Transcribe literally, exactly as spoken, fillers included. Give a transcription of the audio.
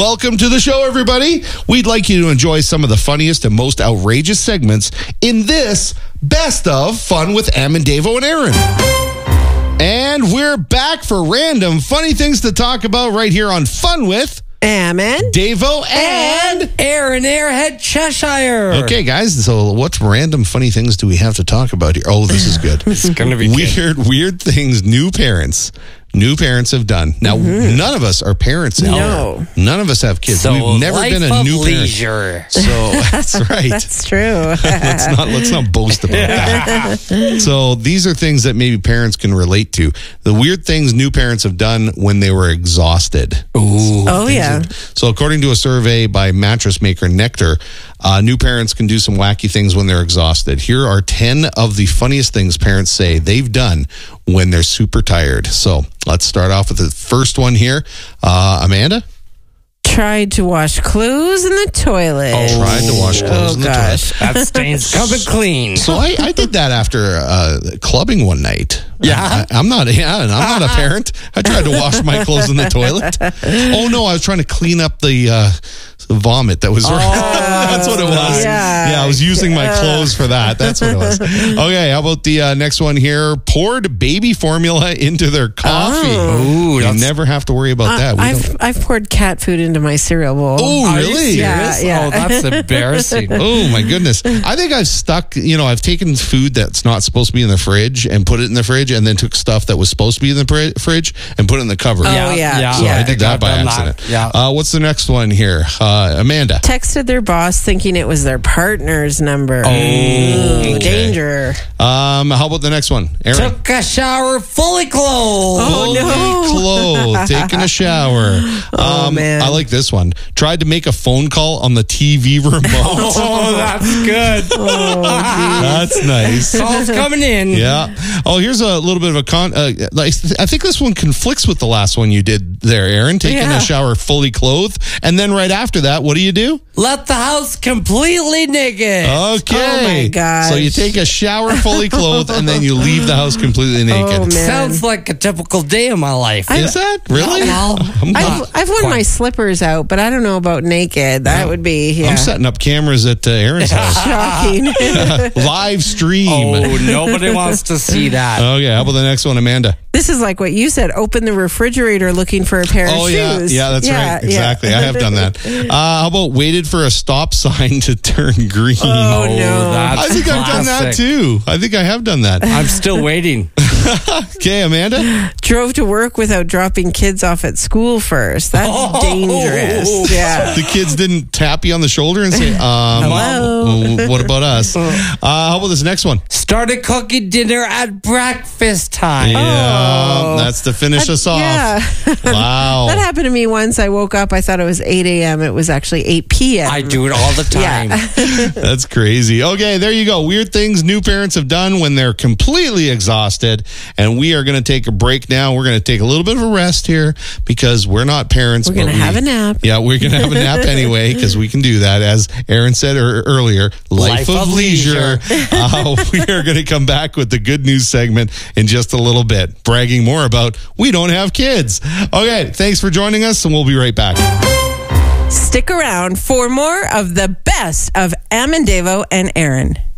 Welcome to the show, everybody. We'd like you to enjoy some of the funniest and most outrageous segments in this Best of Fun with Am and Davo and Aaron. And we're back for random funny things to talk about right here on Fun with Am and Davo and, and Aaron Airhead Cheshire. Okay, guys, so what random funny things do we have to talk about here? Oh, this is good. It's going to be weird, good. weird things new parents New parents have done. Now, mm-hmm. none of us are parents anymore. No. None of us have kids. So We've never life been a of new leisure. parent. So that's right. That's true. let's not let's not boast about that. So these are things that maybe parents can relate to. The weird things new parents have done when they were exhausted. Ooh. Oh, yeah. That, so according to a survey by mattress maker Nectar, uh, new parents can do some wacky things when they're exhausted. Here are ten of the funniest things parents say they've done when they're super tired. So let's start off with the first one here. Uh, Amanda? Tried to wash clothes in the toilet. Oh, tried to wash clothes oh, in the gosh. toilet. That stain's coming clean. So I, I did that after uh, clubbing one night. Yeah? I, I'm not yeah, and I'm not a parent. I tried to wash my clothes in the toilet. Oh, no, I was trying to clean up the... Uh, vomit that was oh, that's what it was. Yeah. yeah I was using my clothes for that. That's what it was. Okay, how about the uh, next one here? Poured baby formula into their coffee. Oh, you never have to worry about Uh, that. We I've don't... I've poured cat food into my cereal bowl. Oh, Are you really? Yeah, serious? yeah. Oh, that's embarrassing. Oh my goodness. I think I've stuck, you know, I've taken food that's not supposed to be in the fridge and put it in the fridge, and then took stuff that was supposed to be in the pr- fridge and put it in the cupboard. Oh, yeah. yeah. So yeah. I did that by I've done accident. that. Yeah. Uh, what's the next one here? Uh, Amanda. Texted their boss thinking it was their partner's number. Oh, Ooh, okay. danger. Um, how about the next one? Aaron. Took a shower fully clothed. Oh, no. Fully clothed, taking a shower. Oh, um, man. I like this one. Tried to make a phone call on the T V remote. Oh, that's good. Oh, That's nice. Call's coming in. Yeah. Oh, here's a little bit of a con. Uh, like, I think this one conflicts with the last one you did there, Aaron. Taking Yeah. a shower fully clothed, and then right after that, what do you do? Let the house completely naked. Okay. Oh, my gosh. So you take a shower fully clothed, and then you leave the house completely naked. Oh, man. Sounds like a typical day of my life. Is that really? Well, I'm, not- I've, I've worn Quite. my slippers out, but I don't know about naked. That would be yeah. I'm setting up cameras at uh, Aaron's house. shocking. Live stream. oh, nobody wants to see that. Okay, how about the next one, Amanda? This is like what you said. Open the refrigerator looking for a pair Oh, of yeah. shoes. Yeah, that's Yeah, right. yeah. Exactly. I have done that. Uh, how about waited for a stop sign to turn green? Oh, no. that's I think I've done that classic. too. I think I have done that. I'm still waiting. Okay, Amanda? Drove to work without dropping kids off at school first. That's Oh. dangerous. Yeah. The kids didn't tap you on the shoulder and say, um, Hello. w- what about us? Uh, how about this next one? Started cooking dinner at breakfast time. Yeah, that's to finish us off. Yeah. Wow. That happened to me once. I woke up. I thought it was eight a.m. It was actually eight p.m. I do it all the time. Yeah. That's crazy. Okay, there you go. Weird things new parents have done when they're completely exhausted. And we are going to take a break now. We're going to take a little bit of a rest here because we're not parents. We're going to but we- have a nap. Yeah, we're going to have a nap anyway because we can do that. As Aaron said er- earlier, life, Life of, of leisure. leisure. uh, we are going to come back with the good news segment in just a little bit, bragging more about we don't have kids. Okay, thanks for joining us, and we'll be right back. Stick around for more of the best of Am and Davo and Aaron.